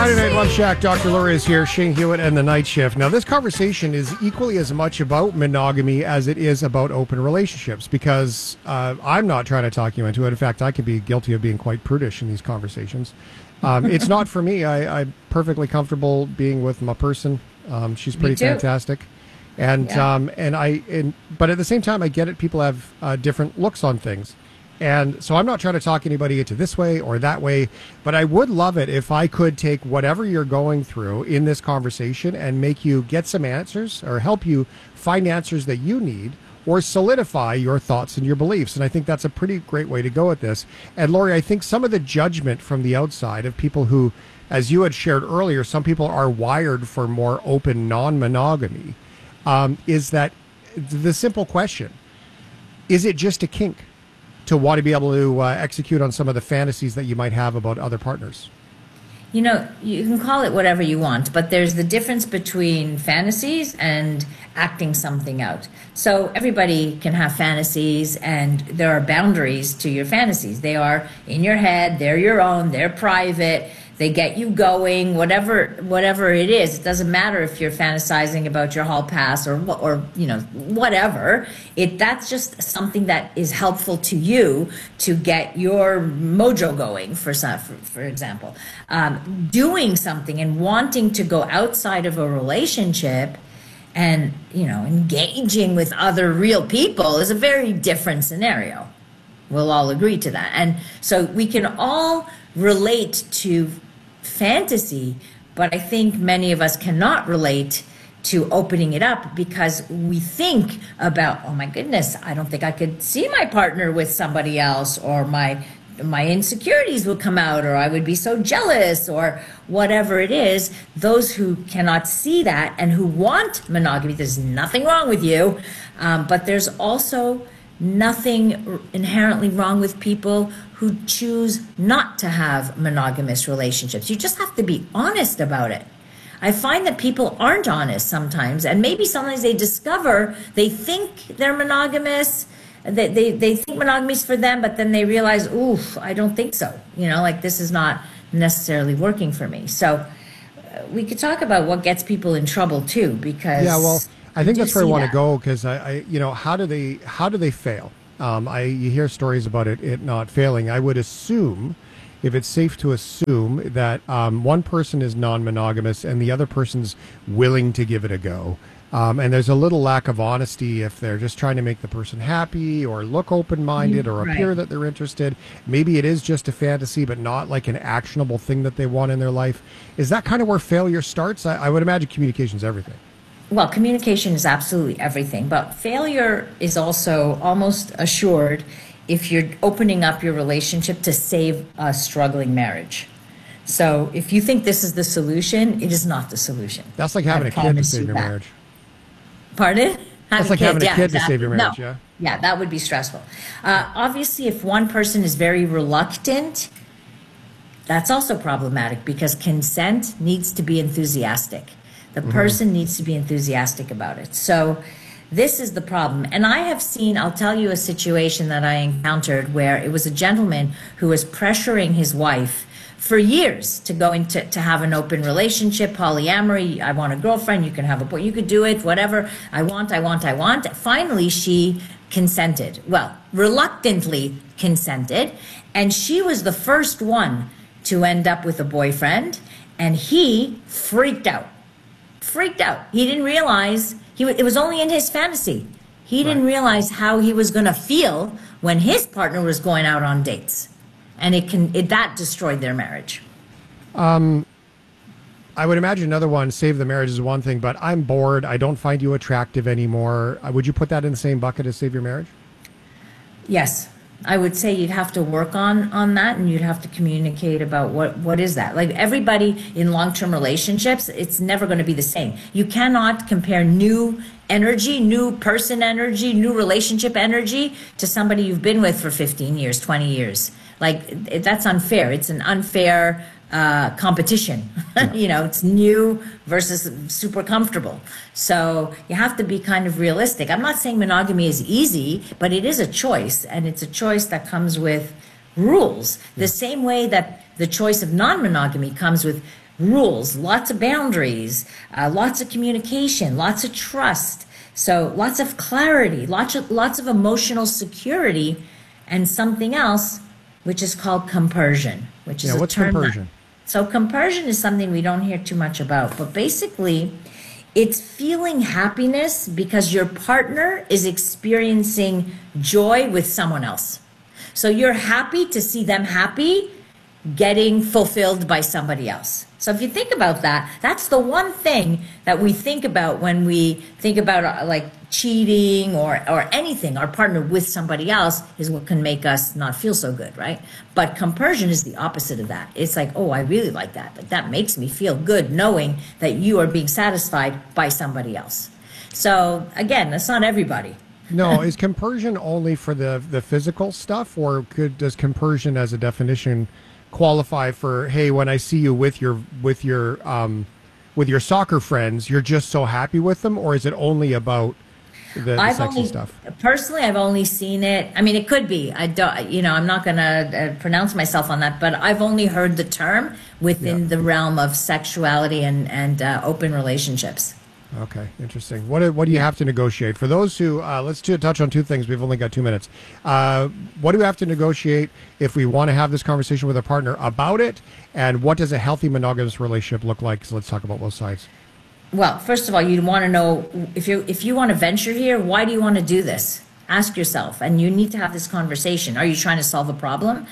Friday Night Love Shack. Dr. Laura is here, Shane Hewitt, and the Night Shift. Now, this conversation is equally as much about monogamy as it is about open relationships, because I'm not trying to talk you into it. In fact, I could be guilty of being quite prudish in these conversations. It's not for me. I'm perfectly comfortable being with my person. She's pretty fantastic. And but at the same time, I get it. People have different looks on things. And so I'm not trying to talk anybody into this way or that way, but I would love it if I could take whatever you're going through in this conversation and make you get some answers or help you find answers that you need or solidify your thoughts and your beliefs. And I think that's a pretty great way to go at this. And Lori, I think some of the judgment from the outside of people who, as you had shared earlier, some people are wired for more open non-monogamy, is that the simple question, is it just a kink to want to be able to execute on some of the fantasies that you might have about other partners? You know, you can call it whatever you want, but there's the difference between fantasies and acting something out. So everybody can have fantasies, and there are boundaries to your fantasies. They are in your head, they're your own, they're private, they get you going, whatever it is. It doesn't matter if you're fantasizing about your hall pass or you know, whatever. That's just something that is helpful to you to get your mojo going, for example. Doing something and wanting to go outside of a relationship and, you know, engaging with other real people is a very different scenario. We'll all agree to that. And so we can all relate to fantasy, but I think many of us cannot relate to opening it up because we think about, oh my goodness, I don't think I could see my partner with somebody else, or my insecurities would come out, or I would be so jealous, or whatever it is. Those who cannot see that and who want monogamy, there's nothing wrong with you, but there's also nothing inherently wrong with people who choose not to have monogamous relationships. You just have to be honest about it. I find that people aren't honest sometimes, and maybe sometimes they discover they think they're monogamous, they think monogamy is for them, but then they realize, oof, I don't think so. You know, like, this is not necessarily working for me. So we could talk about what gets people in trouble too, because I think that's where I want to go, because I you know, how do they fail? You hear stories about it not failing. I would assume, if it's safe to assume, that one person is non-monogamous and the other person's willing to give it a go. And there's a little lack of honesty if they're just trying to make the person happy or look open-minded or appear that they're interested. Maybe it is just a fantasy, but not like an actionable thing that they want in their life. Is that kind of where failure starts? I would imagine communication is everything. Well, communication is absolutely everything, but failure is also almost assured if you're opening up your relationship to save a struggling marriage. So if you think this is the solution, it is not the solution. That's like having a kid to save your marriage. Pardon? That's like having a kid to save your marriage, yeah? Yeah, that would be stressful. Obviously, if one person is very reluctant, that's also problematic, because consent needs to be enthusiastic. The person needs to be enthusiastic about it. So this is the problem. And I have seen, I'll tell you a situation that I encountered where it was a gentleman who was pressuring his wife for years to go into to have an open relationship, polyamory. I want a girlfriend, you can have a boy, you could do it, whatever. I want. Finally, she consented. Well, reluctantly consented. And she was the first one to end up with a boyfriend. And he freaked out. He didn't realize, it was only in his fantasy. He didn't realize how he was going to feel when his partner was going out on dates. And that destroyed their marriage. I would imagine another one, save the marriage, is one thing, but I'm bored, I don't find you attractive anymore. Would you put that in the same bucket as save your marriage? Yes. I would say you'd have to work on that, and you'd have to communicate about what is that. Like, everybody in long-term relationships, it's never going to be the same. You cannot compare new energy, new person energy, new relationship energy to somebody you've been with for 15 years, 20 years. Like, that's unfair. It's an unfair competition. You know, it's new versus super comfortable. So you have to be kind of realistic. I'm not saying monogamy is easy, but it is a choice, and it's a choice that comes with rules. The same way that the choice of non-monogamy comes with rules, lots of boundaries, lots of communication, lots of trust. So lots of clarity, lots of emotional security, and something else, which is called compersion, which is a what's term. compersion? So compersion is something we don't hear too much about, but basically it's feeling happiness because your partner is experiencing joy with someone else. So you're happy to see them happy, getting fulfilled by somebody else. So if you think about that, that's the one thing that we think about when we think about like cheating or anything. Our partner with somebody else is what can make us not feel so good, right? But compersion is the opposite of that. It's like, oh, I really like that. Like, that makes me feel good knowing that you are being satisfied by somebody else. So again, that's not everybody. No, is compersion only for the physical stuff, or does compersion as a definition qualify for, hey, when I see you with your soccer friends, you're just so happy with them, or is it only about the sexy stuff? Personally, I've only seen it. I mean, it could be. I don't. I'm not going to pronounce myself on that, but I've only heard the term within the realm of sexuality and open relationships. Okay, interesting. What do you have to negotiate? For those who, let's touch on two things. We've only got 2 minutes. What do we have to negotiate if we want to have this conversation with a partner about it? And what does a healthy monogamous relationship look like? So let's talk about both sides. Well, first of all, you want to know, if you want to venture here, why do you want to do this? Ask yourself, and you need to have this conversation. Are you trying to solve a problem?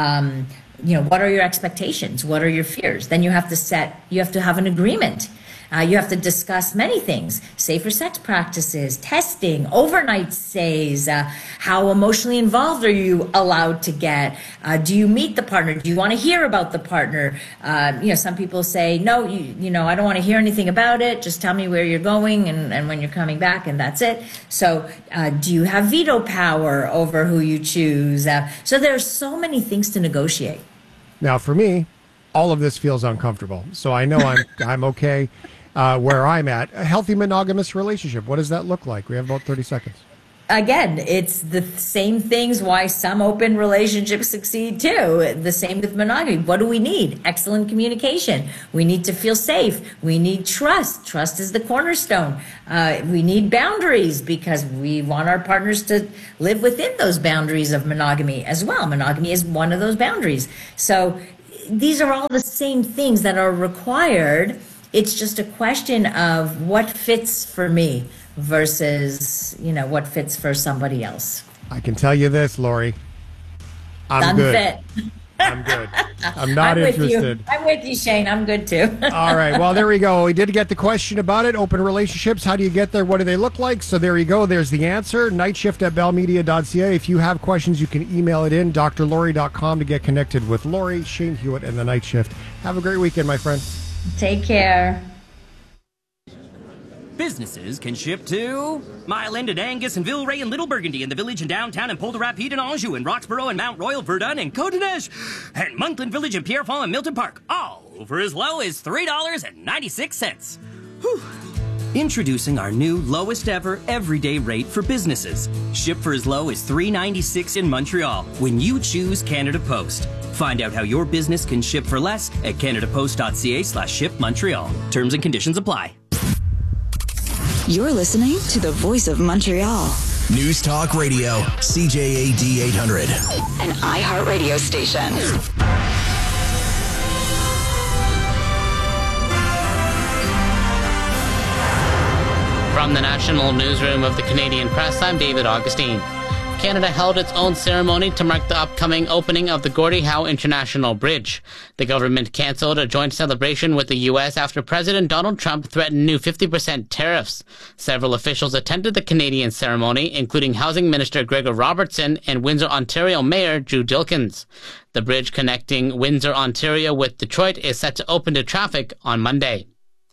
What are your expectations? What are your fears? Then you have to have an agreement. You have to discuss many things: safer sex practices, testing, overnight stays, how emotionally involved are you allowed to get? Do you meet the partner? Do you want to hear about the partner? Some people say, no, I don't want to hear anything about it. Just tell me where you're going and when you're coming back, and that's it. So do you have veto power over who you choose? So there are so many things to negotiate. Now, for me, all of this feels uncomfortable. So I know I'm okay. Where I'm at, a healthy monogamous relationship. What does that look like? We have about 30 seconds. Again, it's the same things why some open relationships succeed too. The same with monogamy. What do we need? Excellent communication. We need to feel safe. We need trust. Trust is the cornerstone. We need boundaries because we want our partners to live within those boundaries of monogamy as well. Monogamy is one of those boundaries. So these are all the same things that are required. It's just a question of what fits for me versus, what fits for somebody else. I can tell you this, Lori. I'm good. I'm good. I'm not interested. I'm with you, Shane. I'm good too. All right. Well, there we go. We did get the question about it. Open relationships. How do you get there? What do they look like? So there you go. There's the answer. Nightshift@bellmedia.ca. If you have questions, you can email it in. drlori.com to get connected with Lori, Shane Hewitt, and the Night Shift. Have a great weekend, my friend. Take care. Businesses can ship to Mile End and Angus and Villeray and Little Burgundy and the Village and Downtown and Polder Rapide and Anjou and Roxborough and Mount Royal, Verdun and Côte-d'Ivoire and Monkland Village and Pierrefonds and Milton Park, all for as low as $3.96. Whew. Introducing our new lowest ever everyday rate for businesses. Ship for as low as $3.96 in Montreal when you choose Canada Post. Find out how your business can ship for less at canadapost.ca/shipmontreal. Terms and conditions apply. You're listening to the Voice of Montreal. News Talk Radio, CJAD 800. An iHeartRadio station. From the National Newsroom of the Canadian Press, I'm David Augustine. Canada held its own ceremony to mark the upcoming opening of the Gordie Howe International Bridge. The government cancelled a joint celebration with the U.S. after President Donald Trump threatened new 50% tariffs. Several officials attended the Canadian ceremony, including Housing Minister Gregor Robertson and Windsor, Ontario Mayor Drew Dilkens. The bridge connecting Windsor, Ontario with Detroit is set to open to traffic on Monday.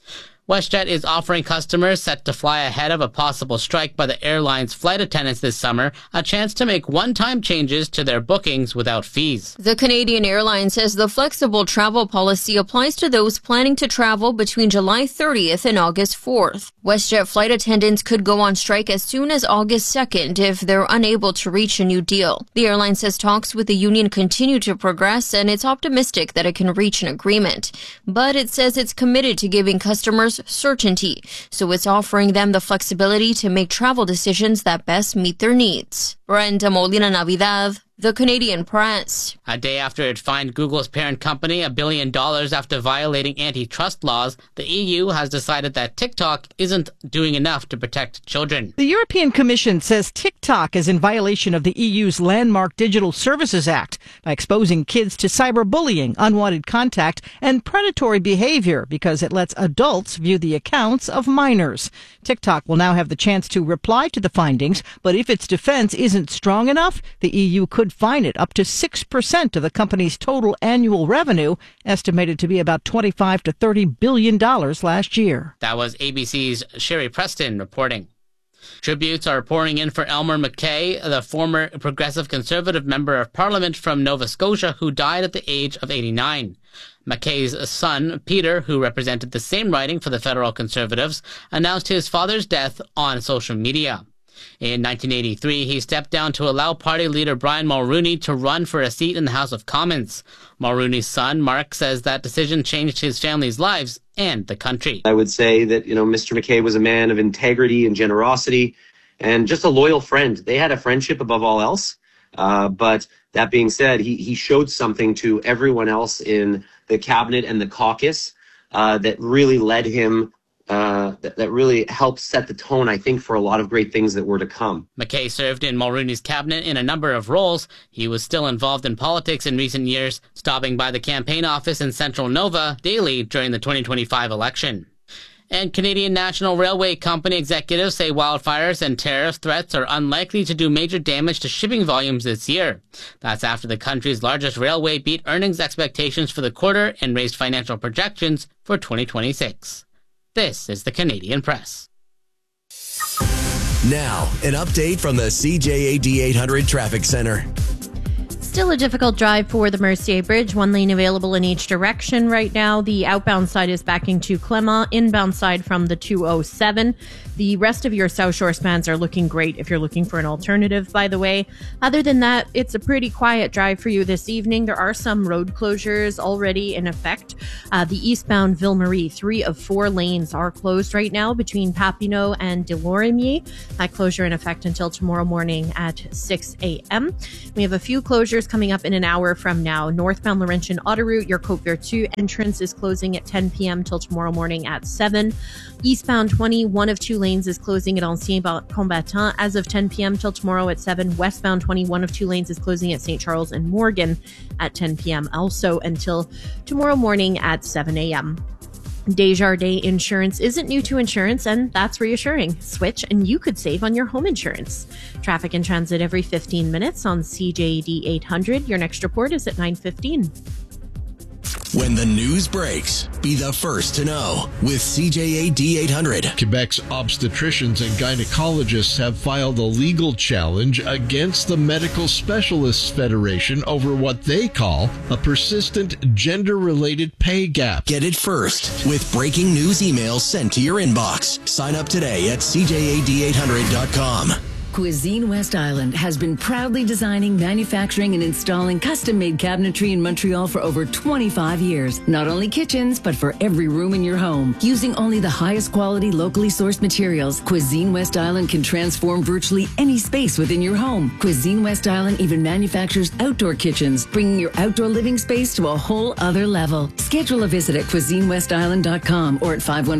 WestJet is offering customers set to fly ahead of a possible strike by the airline's flight attendants this summer a chance to make one-time changes to their bookings without fees. The Canadian airline says the flexible travel policy applies to those planning to travel between July 30th and August 4th. WestJet flight attendants could go on strike as soon as August 2nd if they're unable to reach a new deal. The airline says talks with the union continue to progress and it's optimistic that it can reach an agreement. But it says it's committed to giving customers certainty, so it's offering them the flexibility to make travel decisions that best meet their needs. Brenda Molina Navidad, The Canadian Press. A day after it fined Google's parent company $1 billion after violating antitrust laws, the EU has decided that TikTok isn't doing enough to protect children. The European Commission says TikTok is in violation of the EU's landmark Digital Services Act by exposing kids to cyberbullying, unwanted contact, and predatory behavior because it lets adults view the accounts of minors. TikTok will now have the chance to reply to the findings, but if its defense isn't strong enough, the EU could fine it up to 6% of the company's total annual revenue, estimated to be about $25 to $30 billion last year. That was ABC's Sherry Preston reporting. Tributes are pouring in for Elmer MacKay, the former Progressive Conservative Member of Parliament from Nova Scotia who died at the age of 89. MacKay's son, Peter, who represented the same riding for the federal Conservatives, announced his father's death on social media. In 1983, he stepped down to allow party leader Brian Mulroney to run for a seat in the House of Commons. Mulroney's son, Mark, says that decision changed his family's lives and the country. I would say that, Mr. MacKay was a man of integrity and generosity and just a loyal friend. They had a friendship above all else. But that being said, he showed something to everyone else in the cabinet and the caucus that really led him that really helped set the tone, I think, for a lot of great things that were to come. MacKay served in Mulroney's cabinet in a number of roles. He was still involved in politics in recent years, stopping by the campaign office in Central Nova daily during the 2025 election. And Canadian National Railway Company executives say wildfires and tariff threats are unlikely to do major damage to shipping volumes this year. That's after the country's largest railway beat earnings expectations for the quarter and raised financial projections for 2026. This is the Canadian Press. Now, an update from the CJAD 800 Traffic Center. Still a difficult drive for the Mercier Bridge. One lane available in each direction right now. The outbound side is backing to Clement, inbound side from the 207. The rest of your South Shore spans are looking great if you're looking for an alternative, by the way. Other than that, it's a pretty quiet drive for you this evening. There are some road closures already in effect. The eastbound Ville Marie, 3 of 4 lanes are closed right now between Papineau and Delorimier. That closure in effect until tomorrow morning at 6 a.m. We have a few closures coming up in an hour from now. Northbound Laurentian Autoroute, your Côte-Vertu entrance is closing at 10 p.m. till tomorrow morning at 7. Eastbound 20, 1 of 2 lanes is closing at Ancien Combattant as of 10 p.m. till tomorrow at 7. Westbound 20, 1 of 2 lanes is closing at St. Charles and Morgan at 10 p.m. also until tomorrow morning at 7 a.m. Desjardins Insurance isn't new to insurance, and that's reassuring. Switch and you could save on your home insurance. Traffic and transit every 15 minutes on CJAD 800. Your next report is at 9:15. When the news breaks, be the first to know with CJAD 800. Quebec's obstetricians and gynecologists have filed a legal challenge against the Medical Specialists Federation over what they call a persistent gender-related pay gap. Get it first with breaking news emails sent to your inbox. Sign up today at CJAD800.com. Cuisine West Island has been proudly designing, manufacturing, and installing custom-made cabinetry in Montreal for over 25 years. Not only kitchens, but for every room in your home. Using only the highest quality, locally sourced materials, Cuisine West Island can transform virtually any space within your home. Cuisine West Island even manufactures outdoor kitchens, bringing your outdoor living space to a whole other level. Schedule a visit at CuisineWestIsland.com or at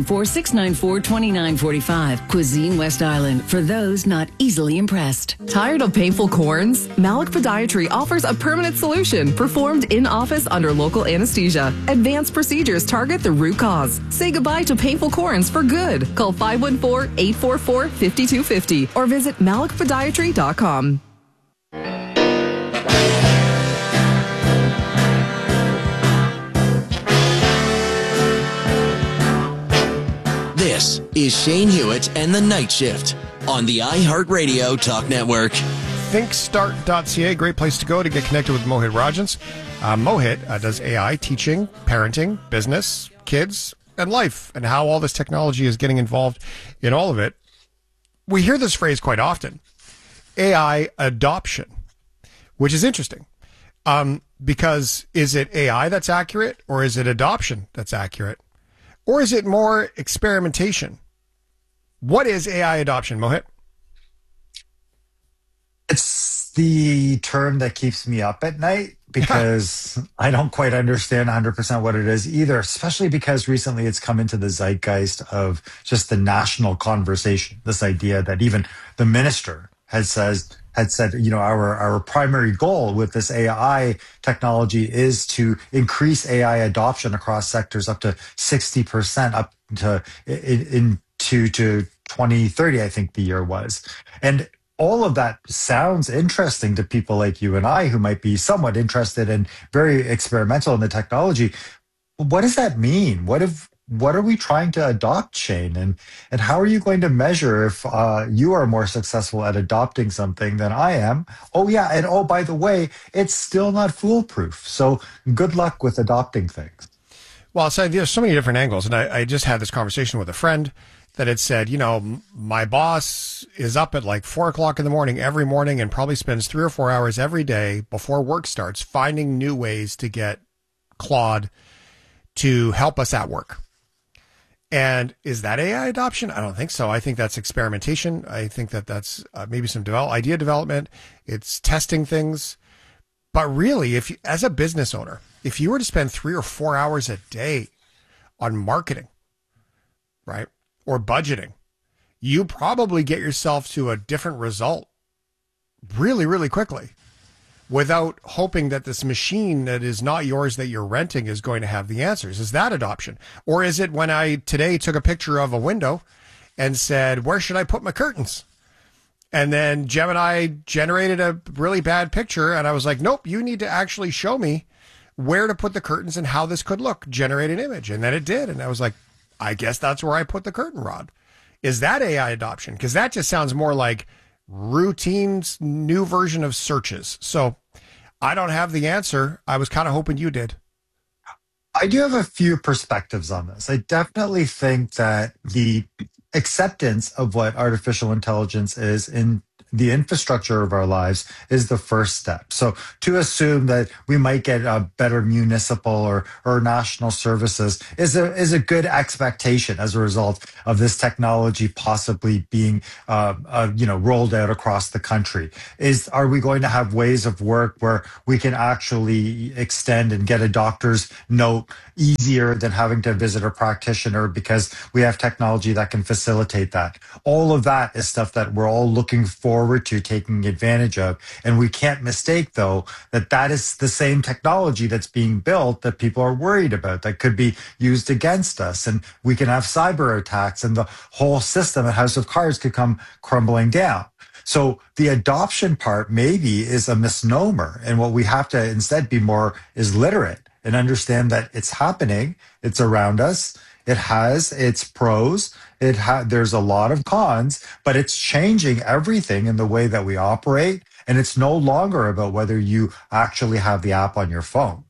514-694-2945. Cuisine West Island, for those not easily impressed. Tired of painful corns? Malik Podiatry offers a permanent solution performed in office under local anesthesia. Advanced procedures target the root cause. Say goodbye to painful corns for good. Call 514-844-5250 or visit malikpodiatry.com. is Shane Hewitt and the Night Shift on the iHeartRadio Talk Network. Thinkstart.ca, great place to go to get connected with Mohit Rajans. Mohit does AI, teaching, parenting, business, kids, and life, and how all this technology is getting involved in all of it. We hear this phrase quite often, AI adoption, which is interesting. Because is it AI that's accurate, or is it adoption that's accurate? Or is it more experimentation? What is AI adoption, Mohit? It's the term that keeps me up at night because I don't quite understand 100% what it is either, especially because recently it's come into the zeitgeist of just the national conversation. This idea that even the minister had said, our primary goal with this AI technology is to increase AI adoption across sectors up to 60%, up to into 2030, I think the year was. And all of that sounds interesting to people like you and I, who might be somewhat interested and very experimental in the technology. What does that mean? What are we trying to adopt, Shane? And how are you going to measure if you are more successful at adopting something than I am? Oh, yeah. And oh, by the way, it's still not foolproof. So good luck with adopting things. Well, so there's so many different angles. And I just had this conversation with a friend that had said, my boss is up at like 4 o'clock in the morning every morning and probably spends 3 or 4 hours every day before work starts finding new ways to get Claude to help us at work. And is that AI adoption? I don't think so. I think that's experimentation. I think that's maybe some idea development. It's testing things. But really, if you, as a business owner, if you were to spend 3 or 4 hours a day on marketing, right, or budgeting, you probably get yourself to a different result really, really quickly without hoping that this machine that is not yours that you're renting is going to have the answers. Is that adoption? Or is it when I today took a picture of a window and said, where should I put my curtains? And then Gemini generated a really bad picture and I was like, nope, you need to actually show me where to put the curtains and how this could look. Generate an image. And then it did. And I was like, I guess that's where I put the curtain rod. Is that AI adoption? Because that just sounds more like routine, new version of searches. So I don't have the answer. I was kind of hoping you did. I do have a few perspectives on this. I definitely think that the acceptance of what artificial intelligence is in the infrastructure of our lives is the first step. So to assume that we might get a better municipal or national services is a good expectation as a result of this technology possibly being rolled out across the country. Are we going to have ways of work where we can actually extend and get a doctor's note easier than having to visit a practitioner because we have technology that can facilitate that? All of that is stuff that we're all looking forward to taking advantage of. And we can't mistake, though, that is the same technology that's being built that people are worried about, that could be used against us. And we can have cyber attacks and the whole system at House of Cards could come crumbling down. So the adoption part maybe is a misnomer. And what we have to instead be more is literate and understand that it's happening. It's around us. It has its pros. There's a lot of cons, but it's changing everything in the way that we operate. And it's no longer about whether you actually have the app on your phone.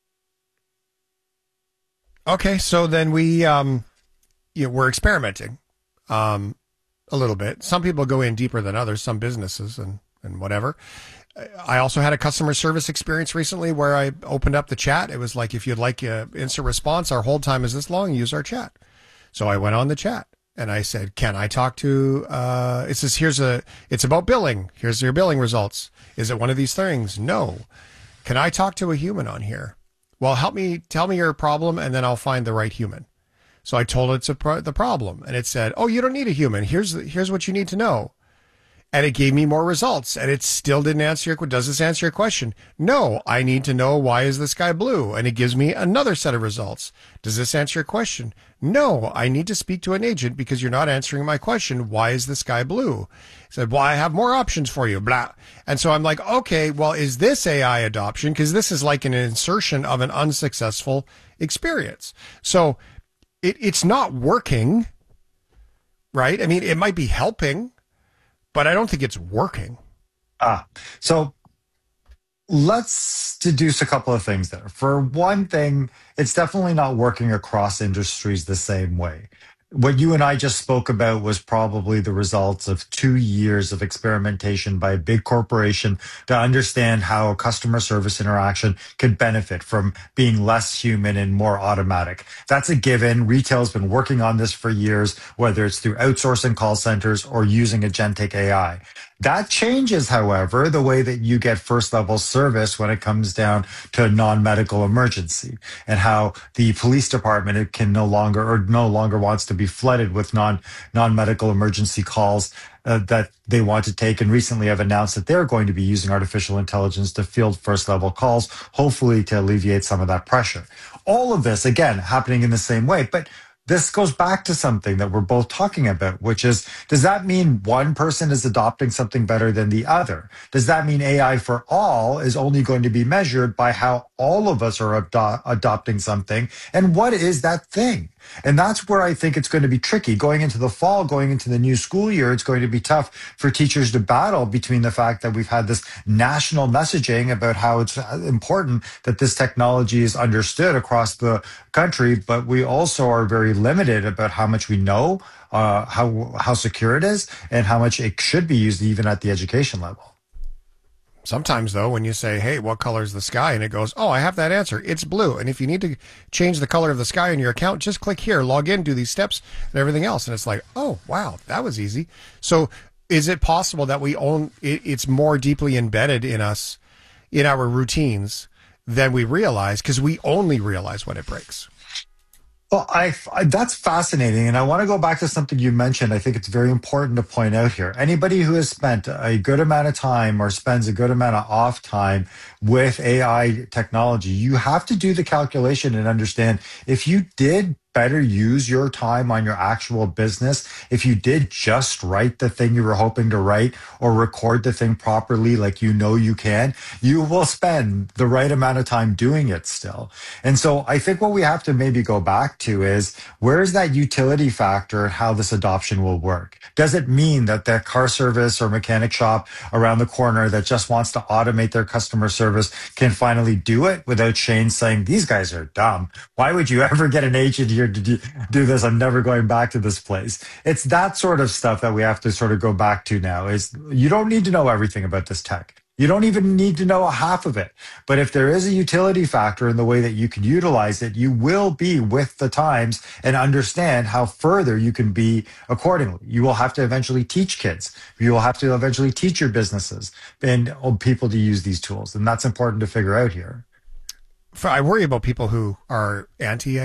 Okay, so then we're experimenting a little bit. Some people go in deeper than others, some businesses and whatever. I also had a customer service experience recently where I opened up the chat. It was like, if you'd like an instant response, our hold time is this long, use our chat. So I went on the chat and I said, can I talk to, it says, it's about billing. Here's your billing results. Is it one of these things? No. Can I talk to a human on here? Well, tell me your problem and then I'll find the right human. So I told it the problem and it said, oh, you don't need a human. Here's what you need to know. And it gave me more results, and it still didn't answer does this answer your question? No, I need to know, why is the sky blue? And it gives me another set of results. Does this answer your question? No, I need to speak to an agent because you're not answering my question. Why is the sky blue? It said, well, I have more options for you, blah. And so I'm like, okay, well, is this AI adoption? Because this is like an insertion of an unsuccessful experience. So it's not working. right? I mean, it might be helping, but I don't think it's working. So let's deduce a couple of things there. For one thing, it's definitely not working across industries the same way. What you and I just spoke about was probably the results of 2 years of experimentation by a big corporation to understand how a customer service interaction could benefit from being less human and more automatic. That's a given. Retail's been working on this for years, whether it's through outsourcing call centers or using agentic AI. That changes, however, the way that you get first level service when it comes down to a non-medical emergency, and how the police department can no longer wants to be flooded with non-medical emergency calls that they want to take, and recently have announced that they're going to be using artificial intelligence to field first level calls, hopefully to alleviate some of that pressure. All of this, again, happening in the same way, but this goes back to something that we're both talking about, which is, does that mean one person is adopting something better than the other? Does that mean AI for all is only going to be measured by how all of us are adopting something? And what is that thing? And that's where I think it's going to be tricky. Going into the fall, going into the new school year, it's going to be tough for teachers to battle between the fact that we've had this national messaging about how it's important that this technology is understood across the country, but we also are very limited about how much we know, how secure it is, and how much it should be used even at the education level. Sometimes, though, when you say, hey, what color is the sky? And it goes, oh, I have that answer. It's blue. And if you need to change the color of the sky in your account, just click here, log in, do these steps and everything else. And it's like, oh, wow, that was easy. So is it possible that it's more deeply embedded in us, in our routines, than we realize, because we only realize when it breaks? Well, that's fascinating. And I want to go back to something you mentioned. I think it's very important to point out here. Anybody who has spent a good amount of time or spends a good amount of off time with AI technology, you have to do the calculation and understand if you did better use your time on your actual business, if you did just write the thing you were hoping to write or record the thing properly like you know you can, you will spend the right amount of time doing it still. And so I think what we have to maybe go back to is, where's that utility factor and how this adoption will work? Does it mean that the car service or mechanic shop around the corner that just wants to automate their customer service can finally do it without Shane saying, these guys are dumb. Why would you ever get an agent here to do this? I'm never going back to this place. It's that sort of stuff that we have to sort of go back to now. Is you don't need to know everything about this tech. You don't even need to know half of it. But if there is a utility factor in the way that you can utilize it, you will be with the times and understand how further you can be accordingly. You will have to eventually teach kids. You will have to eventually teach your businesses and people to use these tools. And that's important to figure out here. I worry about people who are anti